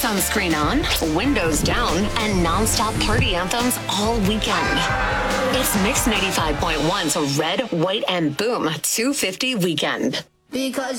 Sunscreen on, windows down, and non-stop party anthems all weekend. It's Mix 95.1's Red, White, and Boom 250 Weekend. Because